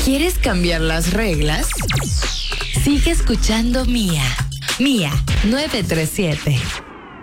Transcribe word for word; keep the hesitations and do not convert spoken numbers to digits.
¿Quieres cambiar las reglas? Sigue escuchando Mía. Mía nueve tres siete.